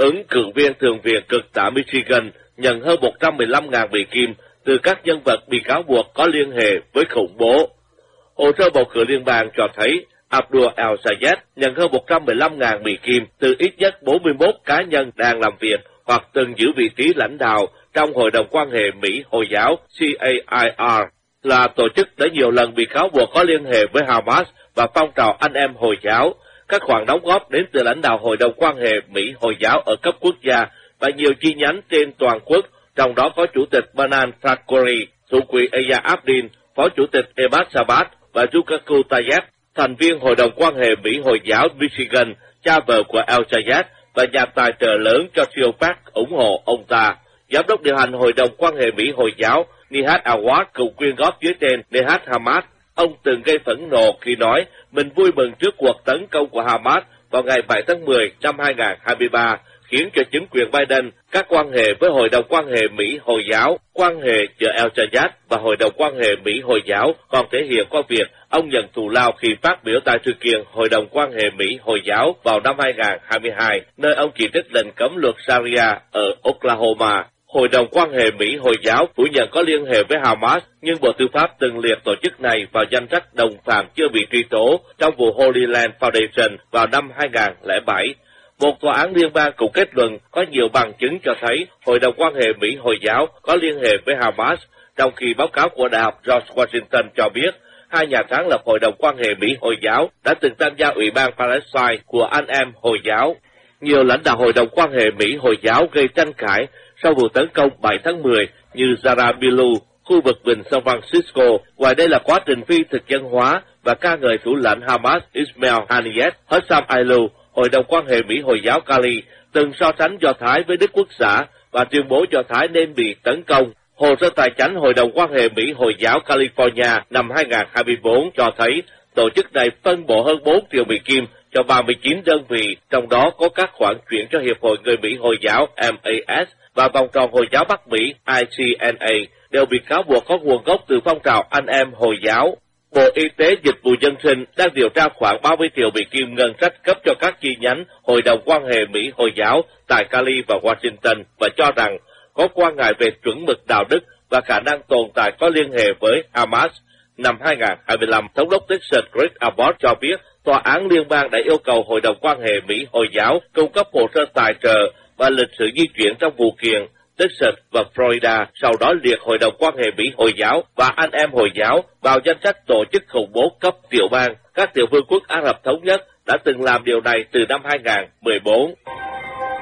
ứng cử viên Thượng viện cực tả Michigan nhận hơn 115.000 Mỹ Kim từ các nhân vật bị cáo buộc có liên hệ với khủng bố. Hồ sơ bầu cử liên bang cho thấy Abdul El-Sayed nhận hơn 115.000 Mỹ Kim từ ít nhất 41 cá nhân đang làm việc hoặc từng giữ vị trí lãnh đạo trong Hội đồng quan hệ Mỹ-Hồi giáo CAIR, là tổ chức đã nhiều lần bị cáo buộc có liên hệ với Hamas và phong trào anh em Hồi giáo. Các khoản đóng góp đến từ lãnh đạo Hội đồng quan hệ Mỹ-Hồi giáo ở cấp quốc gia và nhiều chi nhánh trên toàn quốc, trong đó có Chủ tịch Banan Fakori, Thủ quỹ Eya Abdin, Phó Chủ tịch Emad Sabat và Zukaku Tayeb, thành viên Hội đồng quan hệ Mỹ-Hồi giáo Michigan, cha vợ của El-Sayed và nhà tài trợ lớn cho Theo Park ủng hộ ông ta. Giám đốc điều hành Hội đồng quan hệ Mỹ-Hồi giáo Nihat Awad cùng quyên góp dưới tên Nehat Hamad. Ông từng gây phẫn nộ khi nói mình vui mừng trước cuộc tấn công của Hamas vào ngày 7 tháng 10 năm 2023, khiến cho chính quyền Biden các quan hệ với Hội đồng quan hệ Mỹ-Hồi giáo, quan hệ giữa El-Sayed và Hội đồng quan hệ Mỹ-Hồi giáo còn thể hiện qua việc ông nhận thù lao khi phát biểu tại sự kiện Hội đồng quan hệ Mỹ-Hồi giáo vào năm 2022, nơi ông chỉ trích lệnh cấm luật Sharia ở Oklahoma. Hội đồng quan hệ Mỹ-Hồi giáo phủ nhận có liên hệ với Hamas, nhưng Bộ Tư pháp từng liệt tổ chức này vào danh sách đồng phạm chưa bị truy tố trong vụ Holy Land Foundation vào năm 2007. Một tòa án liên bang cũng kết luận có nhiều bằng chứng cho thấy Hội đồng quan hệ Mỹ-Hồi giáo có liên hệ với Hamas, trong khi báo cáo của Đại học George Washington cho biết hai nhà sáng lập Hội đồng quan hệ Mỹ-Hồi giáo đã từng tham gia Ủy ban Palestine của anh em Hồi giáo. Nhiều lãnh đạo Hội đồng quan hệ Mỹ-Hồi giáo gây tranh cãi sau vụ tấn công 7 tháng 10 như Zara Bilu, khu vực vịnh San Francisco. Ngoài đây là quá trình phi thực dân hóa và ca ngợi thủ lãnh Hamas Ismail Haniyeh. Hossam Ailu, Hội đồng quan hệ Mỹ-Hồi giáo Cali, từng so sánh Do Thái với Đức Quốc xã và tuyên bố Do Thái nên bị tấn công. Hồ sơ tài chánh Hội đồng quan hệ Mỹ-Hồi giáo California năm 2024 cho thấy tổ chức này phân bổ hơn 4 triệu Mỹ Kim cho 39 đơn vị, trong đó có các khoản chuyển cho Hiệp hội Người Mỹ Hồi giáo MAS và vòng tròn Hồi giáo Bắc Mỹ ICNA, đều bị cáo buộc có nguồn gốc từ phong trào anh em Hồi giáo. Bộ Y tế Dịch vụ Dân sinh đang điều tra khoảng 30 triệu Mỹ Kim ngân sách cấp cho các chi nhánh Hội đồng quan hệ Mỹ-Hồi giáo tại Cali và Washington và cho rằng có quan ngại về chuẩn mực đạo đức và khả năng tồn tại có liên hệ với Hamas. Năm 2025, Thống đốc Texas Greg Abbott cho biết tòa án liên bang đã yêu cầu Hội đồng quan hệ Mỹ-Hồi giáo cung cấp hồ sơ tài trợ và lịch sử di chuyển trong vụ kiện Texas và Florida, sau đó liệt Hội đồng quan hệ Mỹ-Hồi giáo và anh em Hồi giáo vào danh sách tổ chức khủng bố cấp tiểu bang. Các tiểu vương quốc Ả Rập Thống Nhất đã từng làm điều này từ năm 2014.